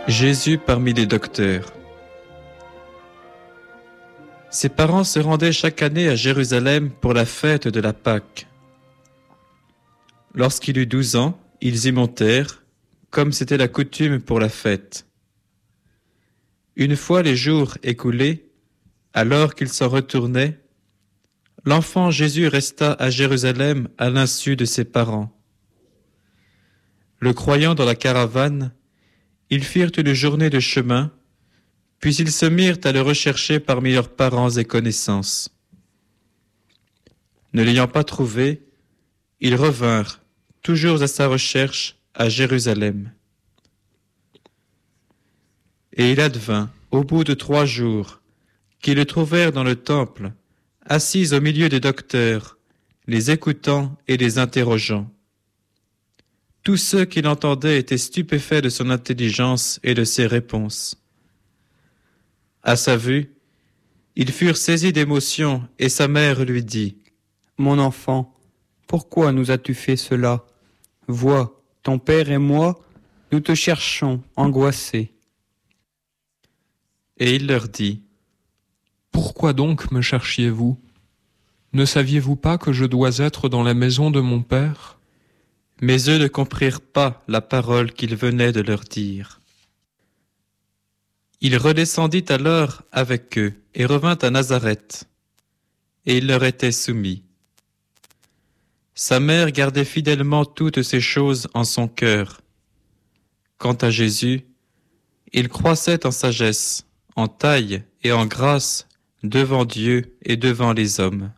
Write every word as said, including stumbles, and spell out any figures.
Jésus parmi les docteurs. Ses parents se rendaient chaque année à Jérusalem pour la fête de la Pâque. Lorsqu'il eut douze ans, ils y montèrent, comme c'était la coutume pour la fête. Une fois les jours écoulés, alors qu'ils s'en retournaient, l'enfant Jésus resta à Jérusalem à l'insu de ses parents. Le croyant dans la caravane, ils firent une journée de chemin, puis ils se mirent à le rechercher parmi leurs parents et connaissances. Ne l'ayant pas trouvé, ils revinrent, toujours à sa recherche, à Jérusalem. Et il advint, au bout de trois jours, qu'ils le trouvèrent dans le temple, assis au milieu des docteurs, les écoutant et les interrogeant. Tous ceux qui l'entendaient étaient stupéfaits de son intelligence et de ses réponses. À sa vue, ils furent saisis d'émotion et sa mère lui dit : « Mon enfant, pourquoi nous as-tu fait cela ? Vois, ton père et moi, nous te cherchons, angoissés. » Et il leur dit : « Pourquoi donc me cherchiez-vous ? Ne saviez-vous pas que je dois être dans la maison de mon père ? » Mais eux ne comprirent pas la parole qu'il venait de leur dire. Il redescendit alors avec eux et revint à Nazareth, et il leur était soumis. Sa mère gardait fidèlement toutes ces choses en son cœur. Quant à Jésus, il croissait en sagesse, en taille et en grâce devant Dieu et devant les hommes.